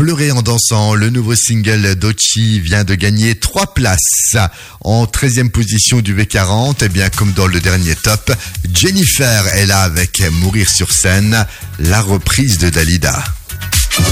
Pleurer en dansant, le nouveau single d'Ochi vient de gagner 3 places. En 13e position du V40, et bien comme dans le dernier top, Jennifer est là avec Mourir sur scène, la reprise de Dalida.